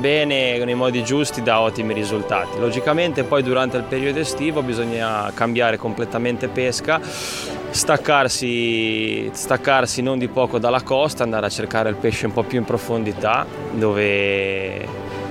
bene nei modi giusti dà ottimi risultati. Logicamente poi durante il periodo estivo bisogna cambiare completamente pesca, staccarsi non di poco dalla costa, andare a cercare il pesce un po' più in profondità dove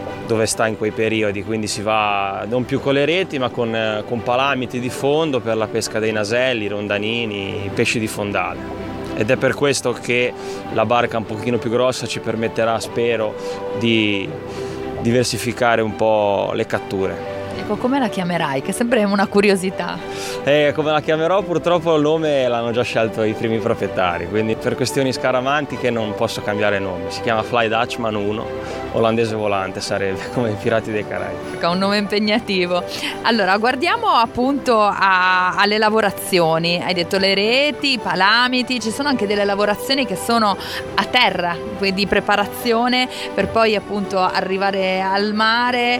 sta in quei periodi, quindi si va non più con le reti ma con palamiti di fondo per la pesca dei naselli, rondanini, pesci di fondale. Ed è per questo che la barca un pochino più grossa ci permetterà, spero, di diversificare un po' le catture. Ecco, come la chiamerai? Che sempre è una curiosità. Come la chiamerò, purtroppo il nome l'hanno già scelto i primi proprietari, quindi per questioni scaramantiche non posso cambiare nome. Si chiama Fly Dutchman 1, olandese volante sarebbe, come i Pirati dei Caraibi. È un nome impegnativo. Allora, guardiamo appunto alle lavorazioni. Hai detto le reti, i palamiti, ci sono anche delle lavorazioni che sono a terra, quindi preparazione per poi appunto arrivare al mare.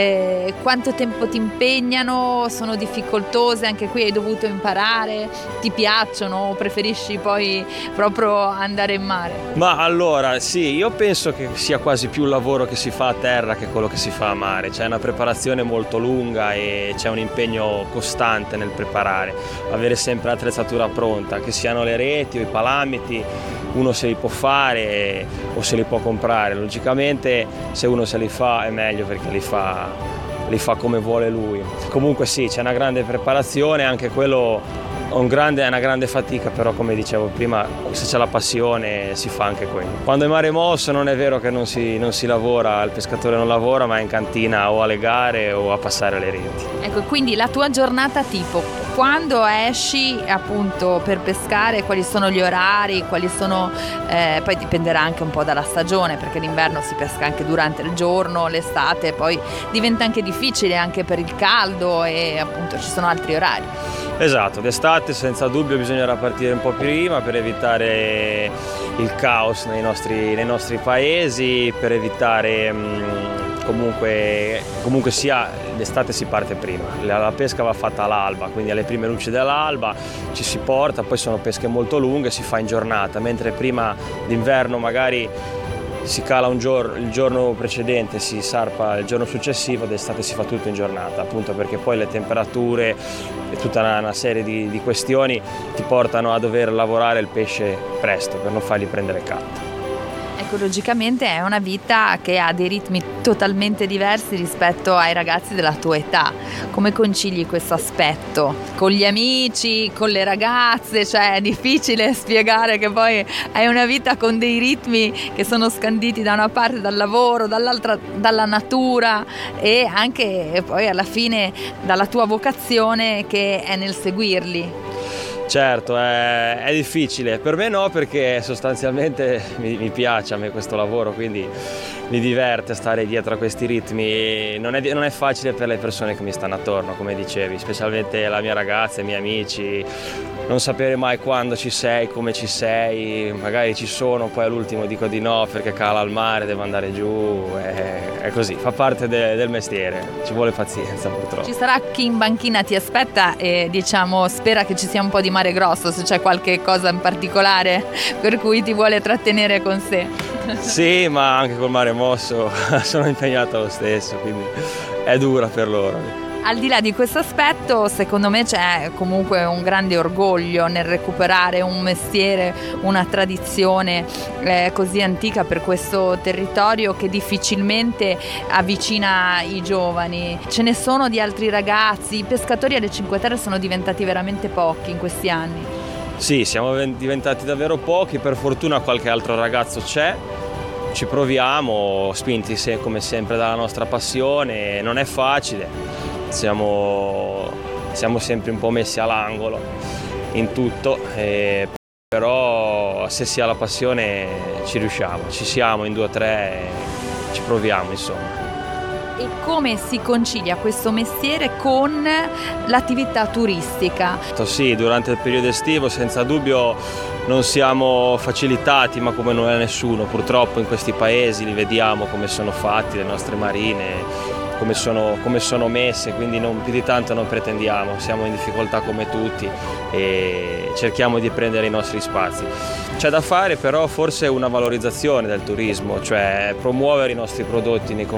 Quanto tempo ti impegnano? Sono difficoltose? Anche qui hai dovuto imparare? Ti piacciono o preferisci poi proprio andare in mare? Ma allora sì, io penso che sia quasi più il lavoro che si fa a terra che quello che si fa a mare. C'è una preparazione molto lunga e c'è un impegno costante nel preparare, avere sempre l'attrezzatura pronta, che siano le reti o i palamiti, uno se li può fare o se li può comprare. Logicamente se uno se li fa è meglio perché li fa come vuole lui. Comunque sì, c'è una grande preparazione, anche quello è una grande fatica, però come dicevo prima, se c'è la passione si fa anche quello. Quando è mare mosso non è vero che non si lavora, il pescatore non lavora, ma è in cantina o alle gare o a passare le reti. Ecco, quindi la tua giornata tipo, quando esci appunto per pescare, quali sono gli orari, quali sono, poi dipenderà anche un po' dalla stagione, perché l'inverno si pesca anche durante il giorno, l'estate poi diventa anche difficile anche per il caldo e appunto ci sono altri orari. Esatto, d'estate senza dubbio bisognerà partire un po' prima per evitare il caos nei nostri paesi, per evitare comunque sia l'estate si parte prima, la pesca va fatta all'alba, quindi alle prime luci dell'alba ci si porta, poi sono pesche molto lunghe, si fa in giornata, mentre prima d'inverno magari si cala il giorno precedente, si sarpa il giorno successivo, d'estate si fa tutto in giornata, appunto perché poi le temperature e tutta una serie di questioni ti portano a dover lavorare il pesce presto per non fargli prendere catto. Ecco, logicamente è una vita che ha dei ritmi totalmente diversi rispetto ai ragazzi della tua età. Come concili questo aspetto? Con gli amici, con le ragazze? Cioè è difficile spiegare che poi hai una vita con dei ritmi che sono scanditi da una parte dal lavoro, dall'altra dalla natura e anche poi alla fine dalla tua vocazione che è nel seguirli. Certo, è difficile, per me no, perché sostanzialmente mi piace a me questo lavoro, quindi mi diverte stare dietro a questi ritmi. Non è facile per le persone che mi stanno attorno, come dicevi, specialmente la mia ragazza, i miei amici, non sapere mai quando ci sei, come ci sei, magari ci sono, poi all'ultimo dico di no perché cala il mare, devo andare giù, è così, fa parte del mestiere, ci vuole pazienza purtroppo. Ci sarà chi in banchina ti aspetta e spera che ci sia un po' di mare grosso, se c'è qualche cosa in particolare per cui ti vuole trattenere con sé. Sì, ma anche col mare mosso sono impegnato lo stesso, quindi è dura per loro. Al di là di questo aspetto, secondo me c'è comunque un grande orgoglio nel recuperare un mestiere, una tradizione così antica per questo territorio che difficilmente avvicina i giovani. Ce ne sono di altri ragazzi, i pescatori alle Cinque Terre sono diventati veramente pochi in questi anni. Sì, siamo diventati davvero pochi, per fortuna qualche altro ragazzo c'è. Ci proviamo, spinti come sempre dalla nostra passione, non è facile. Siamo sempre un po' messi all'angolo in tutto, però se si ha la passione ci riusciamo, ci siamo in 2 o 3, ci proviamo insomma. E come si concilia questo mestiere con l'attività turistica? Sì, durante il periodo estivo senza dubbio non siamo facilitati, ma come non è nessuno, purtroppo in questi paesi li vediamo come sono fatti, le nostre marine, come sono messe, quindi più di tanto non pretendiamo, siamo in difficoltà come tutti e cerchiamo di prendere i nostri spazi. C'è da fare però forse una valorizzazione del turismo, cioè promuovere i nostri prodotti nei